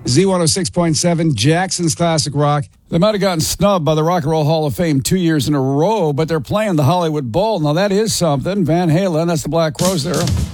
Z106.7, Jackson's Classic Rock. They might have gotten snubbed by the Rock and Roll Hall of Fame 2 years in a row, but they're playing the Hollywood Bowl. Now, that is something. Van Halen, that's the Black Crowes there.